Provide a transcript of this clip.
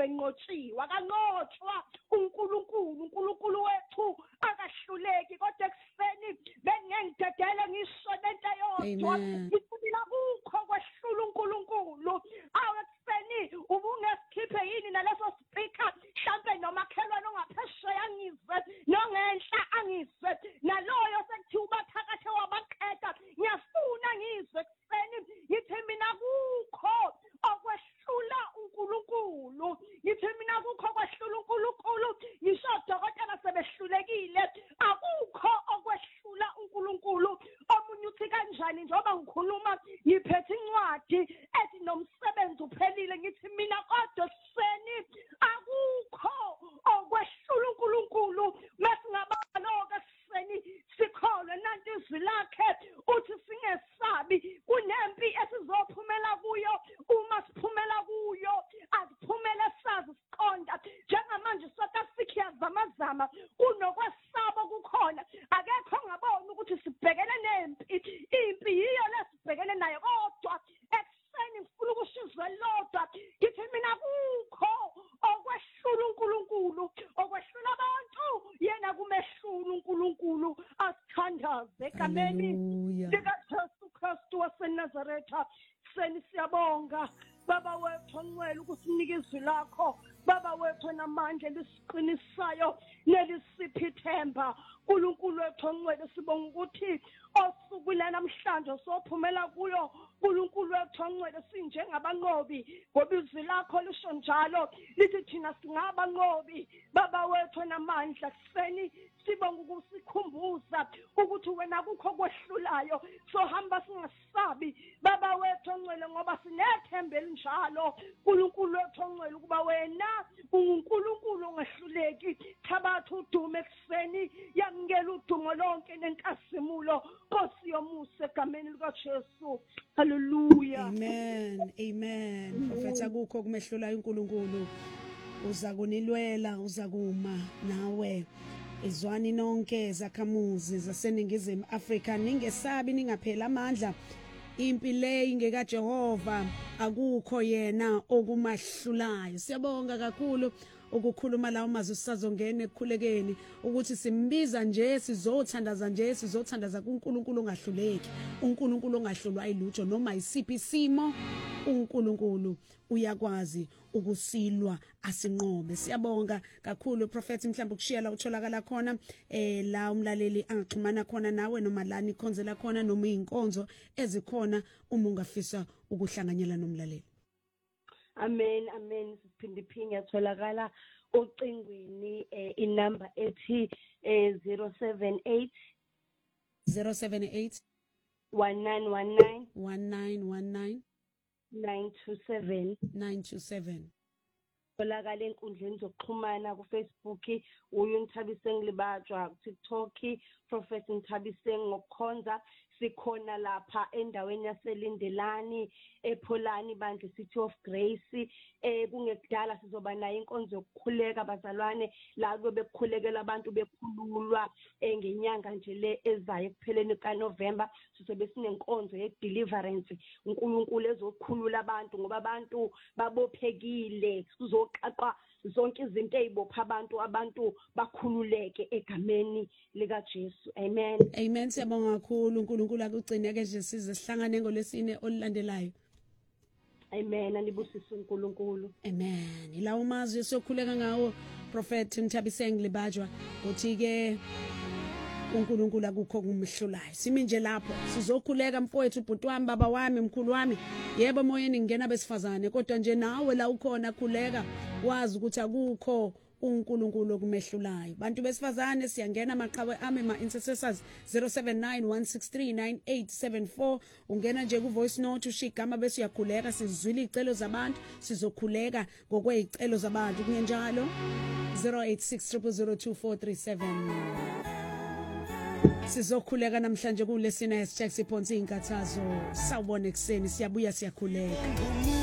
benqotshiwe akanqotshwa uNkulunkulu wethu akahluleki kodwa ekuseni bengengidedele ngisho lento yodwa ngicela kukho kwehlula uNkulunkulu awekuseni ubungesikhiphe yini naleso speaker mhlambe nomakhelwane ongaphesheya angizwe nongenhla angizwe naloyo sekuthiwa baphakathi wabaqeda ngiyafuna ngizwe ekuseni ngithi mina kukho okwehlula uNkulunkulu ngithi mina kukho okwehlula uNkulunkulu ngisho dokotela sebehlulekile akukho okwehlula uNkulunkulu omunye uthi kanjani njengoba ngikhuluma ngiphethe incwadi ethi nomsebenzi uphelile ngithi mina kodwa ekuseni akukho okwehlula uNkulunkulu mesingabaloka ekuseni sikholwe nanti izwi lakhe uthi singesabi kunempi esizophumela kuyo uma siphumela kuyo asiphumele sazi siqonda njengamanje South Africa yazamazama kunokwesaba kukhona akekho ngabona ukuthi sibhekene nempi impi yiyo lesibhekene nayo kodwa ekuseni ngifuna ukushizwe lodwa ngithi mina kukho okwehlula uNkulunkulu okwehlula abantu yena kumehlula uNkulunkulu asithandaze egameni likaJesu Kristu waseNazaretha seni siyabonga baba wethu ongcwele ukusinika izwi lakho baba wethu namandla lisiqinisayo nelisiphi ithemba uNkulunkulu wethu ongcwele sibonga ukuthi osukwini namhlanje sophumela kuyo uNkulunkulu wethu ongcwele sinjengabanqobi ngoba izwi lakho lisho njalo lithi thina singabanqobi baba wethu namandla kuseni sibonga ukusikhumbuza ukuthi wena kukho kwehlulayo sohamba singasabi baba wethu ongcwele ngoba sinethemba elinjalo uNkulunkulu wethu ongcwele ukuba wena uNkulunkulu ongehluleki thabatha udumo ekuseni yamukela udumo lonke nenkasimulo Nkosi yomusa egameni likaJesu haleluya amen Profeta kukho kumehlulayo uNkulunkulu uza kunilwela uza kuma nawe izwani nonke zakhamuzi zaseningizimu Afrika ningesabi ningaphela amandla impi le ingeka Jehova akukho yena okumahlulayo siyabonga kakhulu ukukhuluma lawo mazwi sisazongena ekukhulekeni ukuthi simbiza nje sizothandaza nje sizothandaza kuNkulunkulu ongahluleki uNkulunkulu ongahlulwa ilutho noma isiphi isimo uNkulunkulu uyakwazi ukusilwa asinqobe siyabonga kakhulu prophet mhlawumbe ukushiya la utholakala khona la umlaleli angaxhumana khona nawe noma lani ikhonzela khona noma inkonzo ezikhona uma ungafisa ukuhlanganyela nomlaleli Amen siphinde phinga yatholakala ocingweni inamba ethi 078 1919 927 tholakala enkundleni zokuxhumana kuFacebook uyonthabise ngilibajwa kuTikTok Prophet Nthabise ngokukhonza sikhona lapha endaweni yaselindelani ePolani bandle City of Grace kungekudala sizoba nayo inkonzo yokukhuleka bazalwane la kube bekukhulekela abantu bekhululwa ngenyanga nje le ezayo ekupheleni kaNovember sizobe sinenkonzo ye-deliverance uNkulunkulu ezokhulula abantu ngoba abantu babophekile kuzoqaqwa zonke izinto ezibopha abantu bakhululeke egameni lika Jesu amen siyabonga kakhulu uNkulunkulu akugcineke nje size sihlangane ngolesine olulandelayo amen anibusise uNkulunkulu amen ila umazwi sokhuleka ngawo prophet Nthabise ngilibajwa uthi ke uNkulunkulu akukho kumhlulayo simi nje lapho sizokhuleka mfowethu ubhuti wami baba wami mkhulu wami yebo moyeni ngena besifazane kodwa nje nawe la ukhona khuleka wazi ukuthi akukho uNkulunkulu okumehlulayo bantu besifazane siyangena amaqhawe ami ma intercessors 0791639874 ungena nje ku voice note ushigama bese uyakhuleka sizwile izicelo zabantu sizokhuleka ngokwezicelo zabantu kungenjalo 0860024337 sizokhuleka namhlanje kulesina yesitshek siphonsi inkathazo sawubona ekseni siyabuya siyakhuleka